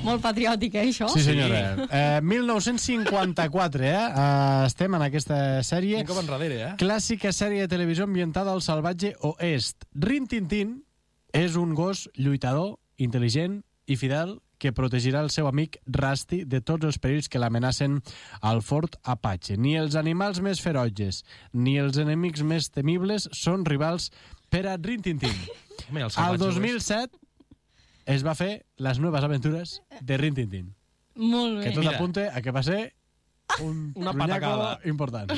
Molt patriòtic, això? Sí, senyora. 1954, estem en aquesta sèrie. Un cop enrere, Clàssica sèrie de televisió ambientada al salvatge oest. Rin Tin Tin és un gos lluitador, intel·ligent i fidel que protegirà el seu amic Rusty de tots els perills que l'amenacen al Fort Apache. Ni els animals més ferotges ni els enemics més temibles són rivals per a Rin Tin Tin. Al 2007 es va fer Les noves aventures de Rin Tin Tin. Molt bé. Que tot apunta a que va ser una patacada important.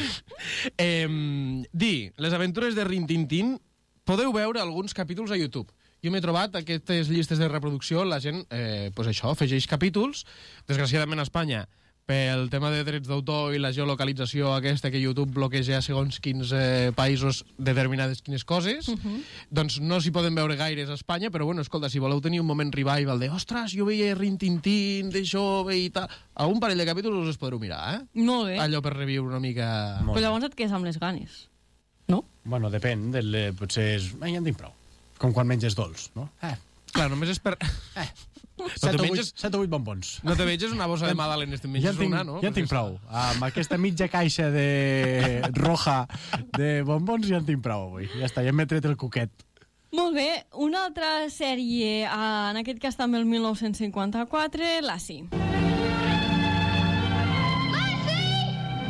Les aventures de Rin Tin Tin podeu veure alguns capítols a YouTube. Jo m'he trobat aquestes llistes de reproducció, la gent, pues això, afegeix capítols. Desgraciadament a Espanya, pel tema de drets d'autor i la geolocalització aquesta que YouTube bloqueja segons quins països determinades quines coses, doncs no s'hi poden veure gaires a Espanya, però bueno, escolta, si voleu tenir un moment revival de ostres, jo veia Rin Tin Tin de jove i tal, a un parell de capítols us podreu mirar, Molt bé. Allò per reviure una mica... Però llavors et quedes amb les ganes, no? Bueno, depèn, potser és... Ja en tinc prou. Com quan menges dolç, no? Clar, només és per... 7 o 8 bombons. No te menges una bossa de magdalenes, te menges una, no? Ja en tinc prou. Amb aquesta mitja caixa de roja de bombons ja en tinc prou avui. Ja està, ja m'he tret el coquet. Molt bé, una altra sèrie, en aquest cas també el 1954, Lassie.